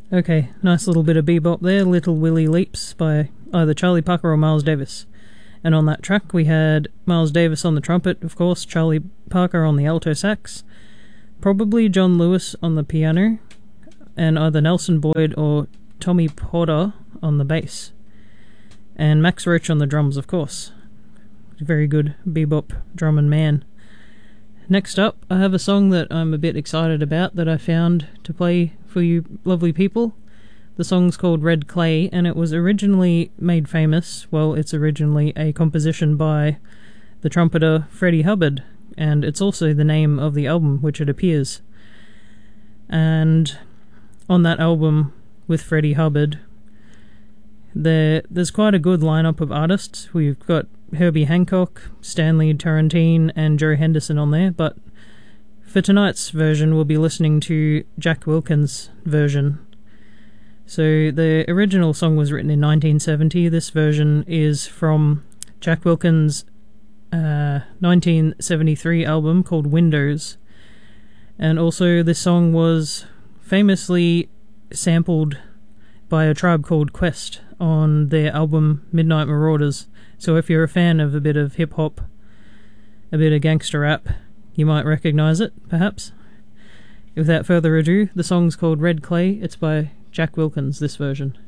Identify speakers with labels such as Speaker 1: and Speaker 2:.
Speaker 1: Okay, nice little bit of bebop there, Little Willie Leaps by either Charlie Parker or Miles Davis. And on that track we had Miles Davis on the trumpet, of course, Charlie Parker on the alto sax, probably John Lewis on the piano, and either Nelson Boyd or Tommy Porter on the bass. And Max Roach on the drums, of course. Very good bebop drumming man. Next up, I have a song that I'm a bit excited about that I found to play for you lovely people. The song's called Red Clay, and it was originally made famous. Well, it's originally a composition by the trumpeter Freddie Hubbard, and it's also the name of the album which it appears. And on that album with Freddie Hubbard, there's quite a good lineup of artists. We've got Herbie Hancock, Stanley Tarantine, and Joe Henderson on there, but for tonight's version we'll be listening to Jack Wilkins' version. So the original song was written in 1970. This version is from Jack Wilkins' 1973 album called Windows, and also this song was famously sampled by a tribe called Quest on their album Midnight Marauders. So if you're a fan of a bit of hip-hop, a bit of gangster rap, you might recognise it, perhaps. Without further ado, the song's called Red Clay. It's by Jack Wilkins, this version.